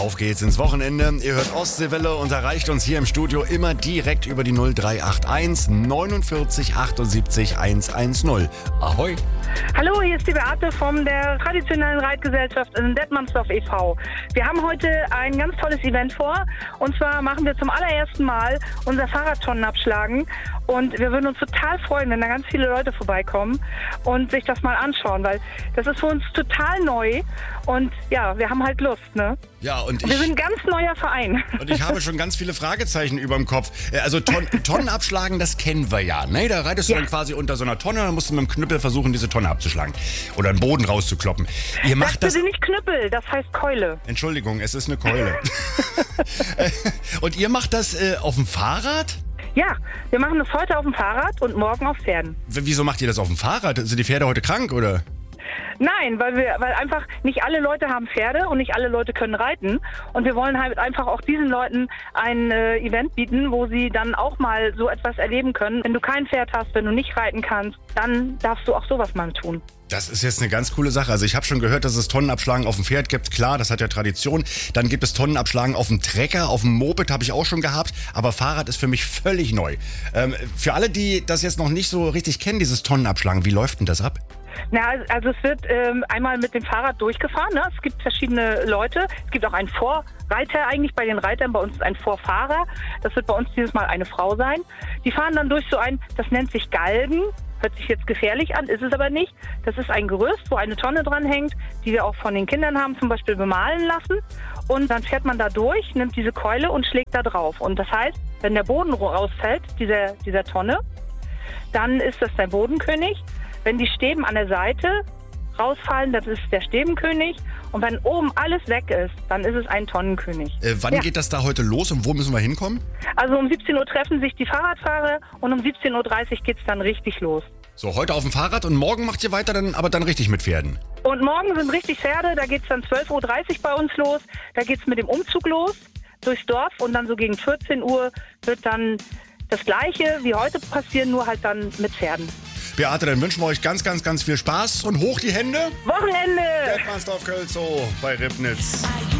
Auf geht's ins Wochenende. Ihr hört Ostseewelle und erreicht uns hier im Studio immer direkt über die 0381 49 78 110. Ahoi! Hallo, hier ist die Beate von der traditionellen Reitgesellschaft in Detmandsdorf e.V. Wir haben heute ein ganz tolles Event vor. Und zwar machen wir zum allerersten Mal unser Fahrradtonnen abschlagen. Und wir würden uns total freuen, wenn da ganz viele Leute vorbeikommen und sich das mal anschauen, weil das ist für uns total neu. Und ja, wir haben halt Lust, ne? Ja, und wir sind ein ganz neuer Verein. Und ich habe schon ganz viele Fragezeichen über dem Kopf. Also Tonnen abschlagen, das kennen wir ja. Ne? Da reitest du dann quasi unter so einer Tonne, dann musst du mit dem Knüppel versuchen, diese Tonne abzuschlagen. Oder den Boden rauszukloppen. Ihr macht das. Bitte nicht Knüppel, das heißt Keule. Entschuldigung, es ist eine Keule. Und ihr macht das auf dem Fahrrad? Ja, wir machen das heute auf dem Fahrrad und morgen auf Pferden. Wieso macht ihr das auf dem Fahrrad? Sind die Pferde heute krank, oder? Nein, weil einfach nicht alle Leute haben Pferde und nicht alle Leute können reiten. Und wir wollen halt einfach auch diesen Leuten ein Event bieten, wo sie dann auch mal so etwas erleben können. Wenn du kein Pferd hast, wenn du nicht reiten kannst, dann darfst du auch sowas mal tun. Das ist jetzt eine ganz coole Sache. Also ich habe schon gehört, dass es Tonnenabschlagen auf dem Pferd gibt. Klar, das hat ja Tradition. Dann gibt es Tonnenabschlagen auf dem Trecker, auf dem Moped habe ich auch schon gehabt. Aber Fahrrad ist für mich völlig neu. Für alle, die das jetzt noch nicht so richtig kennen, dieses Tonnenabschlagen, wie läuft denn das ab? Na, also es wird einmal mit dem Fahrrad durchgefahren. Ne? Es gibt verschiedene Leute. Es gibt auch einen Vorreiter eigentlich bei den Reitern. Bei uns ist ein Vorfahrer. Das wird bei uns dieses Mal eine Frau sein. Die fahren dann durch so das nennt sich Galgen. Hört sich jetzt gefährlich an, ist es aber nicht. Das ist ein Gerüst, wo eine Tonne dran hängt, die wir auch von den Kindern haben zum Beispiel bemalen lassen. Und dann fährt man da durch, nimmt diese Keule und schlägt da drauf. Und das heißt, wenn der Boden rausfällt, dieser Tonne, dann ist das der Bodenkönig. Wenn die Stäben an der Seite rausfallen, das ist der Stäbenkönig. Und wenn oben alles weg ist, dann ist es ein Tonnenkönig. Wann geht das da heute los und wo müssen wir hinkommen? Also um 17 Uhr treffen sich die Fahrradfahrer und um 17.30 Uhr geht es dann richtig los. So, heute auf dem Fahrrad und morgen macht ihr weiter, aber dann richtig mit Pferden? Und morgen sind richtig Pferde, da geht es dann 12.30 Uhr bei uns los. Da geht es mit dem Umzug los durchs Dorf und dann so gegen 14 Uhr wird dann das Gleiche wie heute passieren, nur halt dann mit Pferden. Beate, dann wünschen wir euch ganz, ganz, ganz viel Spaß und hoch die Hände. Wochenende! Detmandsdorf Kölzow bei Ribnitz.